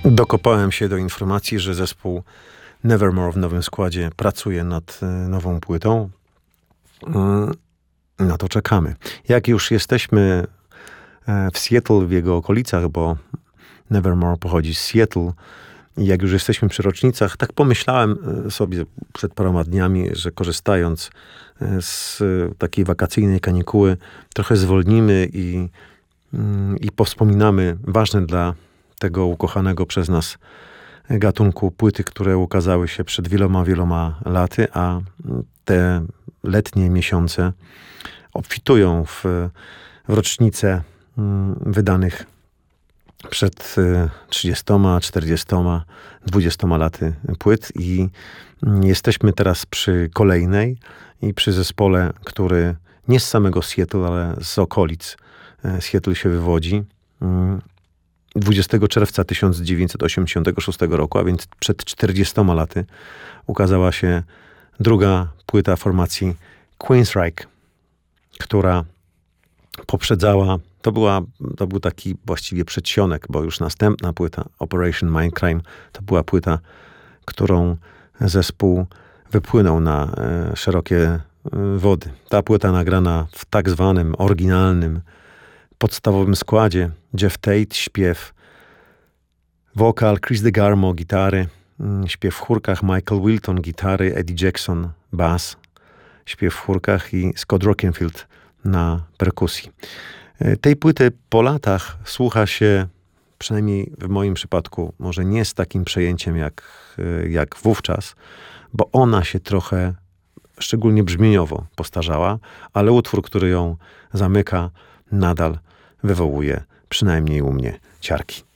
Dokopałem się do informacji, że zespół Nevermore w nowym składzie pracuje nad nową płytą. Na to czekamy. Jak już jesteśmy w Seattle, w jego okolicach, bo Nevermore pochodzi z Seattle, i jak już jesteśmy przy rocznicach, tak pomyślałem sobie przed paroma dniami, że korzystając z takiej wakacyjnej kanikuły, trochę zwolnimy i powspominamy ważne dla tego ukochanego przez nas gatunku płyty, które ukazały się przed wieloma laty, a te letnie miesiące obfitują w rocznice wydanych przed 30, 40, 20 laty płyt i jesteśmy teraz przy kolejnej i przy zespole, który nie z samego Seattle, ale z okolic Seattle się wywodzi. 20 czerwca 1986 roku, a więc przed 40 laty, ukazała się druga płyta formacji Queensryche, która poprzedzała, to był taki właściwie przedsionek, bo już następna płyta, Operation Mindcrime, to była płyta, którą zespół wypłynął na szerokie wody. Ta płyta nagrana w tak zwanym oryginalnym, podstawowym składzie. Jeff Tate, śpiew, wokal, Chris DeGarmo, gitary, śpiew w chórkach, Michael Wilton, gitary, Eddie Jackson, bas, śpiew w chórkach i Scott Rockenfield na perkusji. Tej płyty po latach słucha się, przynajmniej w moim przypadku, może nie z takim przejęciem jak wówczas, bo ona się trochę, szczególnie brzmieniowo, postarzała, ale utwór, który ją zamyka, nadal wywołuje, przynajmniej u mnie, ciarki.